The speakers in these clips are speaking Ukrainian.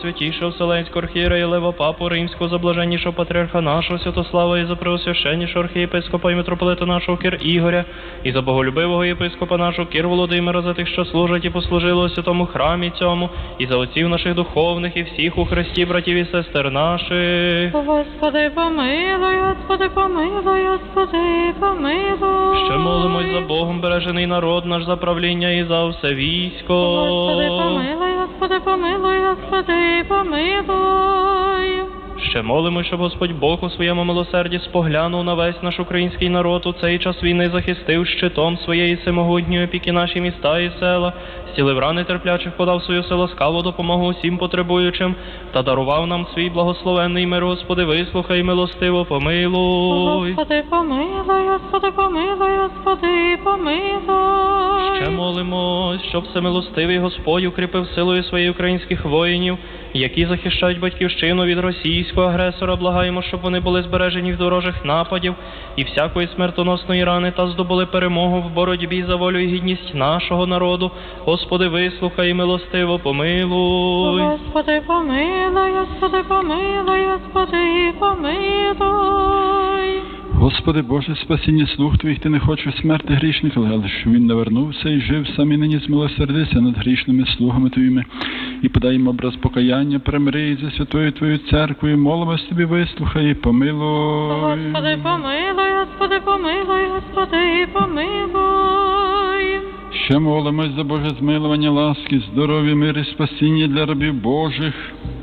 Преосвятійшого Вселенського архієрея Лева Папу Римського, за блаженнішого патріарха нашого Святослава, і за преосвященнішого архієпископа і митрополита нашого Кир Ігоря, і за боголюбивого єпископа нашого Кир Володимира, за тих, що служать і послужили у святому храмі цьому, і за отців наших духовних, і всіх у Христі, братів і сестер наших. Господи, помилуй, Господи, помилуй, Господи, помилуй. Ще молимось за Богом бережений народ наш, за правління і за все військо. Господи, помилуй, Господи, помилуй, Господи, помилуй. Ще молимо, щоб Господь Бог у своєму милосерді споглянув на весь наш український народ, у цей час війни захистив щитом своєї всемогутньої опіки наші міста і села, зцілив рани терплячих, подав свою силоскаву допомогу усім потребуючим, та дарував нам свій благословенний мир. Господи, вислухай, милостиво помилуй. Господи, помилуй, Господи, помилуй, Господи, помилуй. Ще молимось, щоб всемилостивий Господь укріпив силою своїх українських воїнів, які захищають батьківщину від російського агресора. Благаємо, щоб вони були збережені від ворожих нападів і всякої смертоносної рани, та здобули перемогу в боротьбі за волю і гідність нашого народу. Господи, вислухай і милостиво помилуй. Господи, помилуй, Господи, помилуй, Господи, помилуй. Господи Боже, спасіння слуг Твоїх, Ти не хочеш смерти грішника, але щоб він навернувся і жив сам, і нині змилосердися над грішними слугами Твоїми, і подай їм образ покаяння, примири за святою Твою церквою, молимось Тобі, вислухай і помилуй. Господи, помилуй, Господи, помилуй, Господи, помилуй. Ще молимось за Боже змилування, ласки, здоров'я, мир і спасіння для рабів Божих,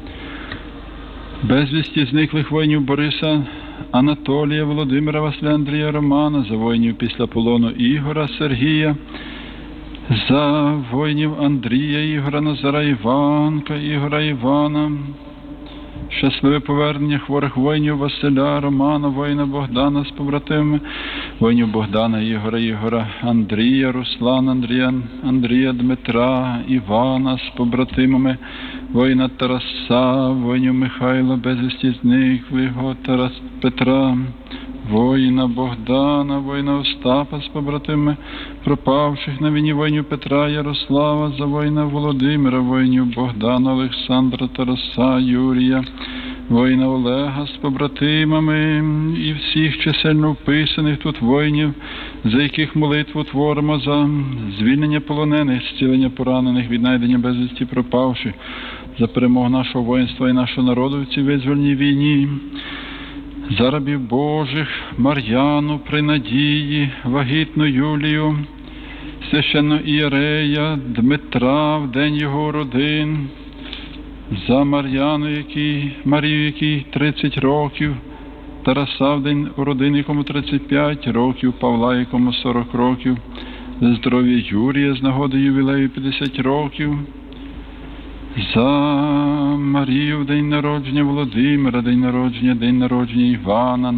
безвісті зниклих воїнів Бориса, Анатолія, Володимира, Василя, Андрія, Романа, за воїнів після полону Ігора, Сергія, за воїнів Андрія, Ігора, Назара, Іванка, Ігора, Івана, щасливе повернення хворих воїнів Василя, Романа, воїна Богдана з побратимами, воїнів Богдана, Ігора, Андрія, Руслана, Андрія, Дмитра, Івана з побратимами, воїна Тараса, воїнів Михайла, безвісті зниклого, Петра, воїна Богдана, воїна Остапа з побратимами, пропавших на війні, воїнів Петра, Ярослава, за воїна Володимира, воїнів Богдана, Олександра, Тараса, Юрія, воїна Олега з побратимами і всіх чисельно вписаних тут воїнів, за яких молитву творимо, за звільнення полонених, зцілення поранених, віднайдення безвісті пропавших, за перемогу нашого воїнства і нашого народу в цій визвольній війні, за рабів Божих, Мар'яну, Принадії, Вагітну Юлію, священного ієрея Дмитра в день його родин, за Марію, якій 30 років, Тараса в день родин, якому 35 років, Павла, якому 40 років, за здоров'я Юрія з нагоди ювілею 50 років, за Марію в день народження Володимира, день народження Івана,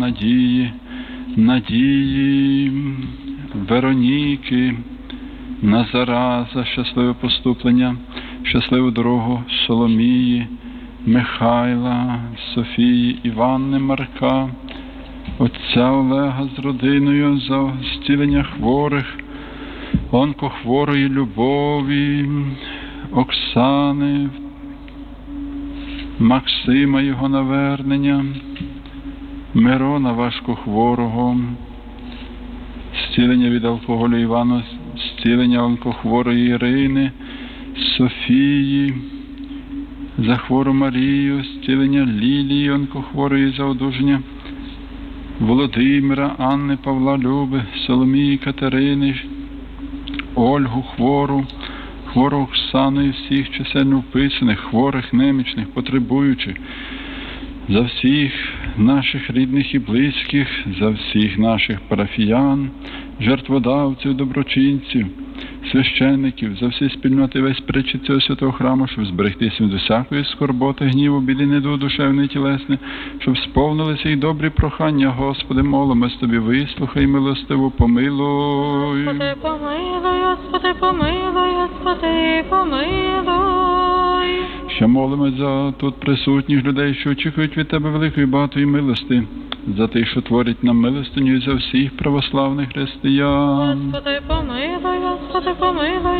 Надії, Вероніки, Назара, за щасливе поступлення, щасливу дорогу Соломії, Михайла, Софії, Іванни, Марка, отця Олега з родиною, за зцілення хворих, онкохворої Любові, Оксани, Максима, його навернення, Мирона важкохворого, зцілення від алкоголю Івана, зцілення онкохворої Ірини, Софії, за хвору Марію, зцілення Лілії, онкохворої, за одужання Володимира, Анни, Павла, Люби, Соломії, Катерини, Ольгу хвору Оксану і всіх чисельно вписаних, хворих, немічних, потребуючих, за всіх наших рідних і близьких, за всіх наших парафіян, жертводавців, доброчинців, священників, за всі спільноти, весь причет цього святого храму, щоб зберегтися від усякої скорботи, гніву, біди, недуги душевної, тілесної, щоб сповнилися їх добрі прохання. Господи, молимось Тобі, вислухай, милостиво помилуй. Господи, помилуй, Господи, помилуй, Господи, помилуй. Ще молимось за тут присутніх людей, що очікують від Тебе великої багатої милости, за тих, що творять нам милостиню, і за всіх православних християн. Господи, помилуй, Господи, помилуй.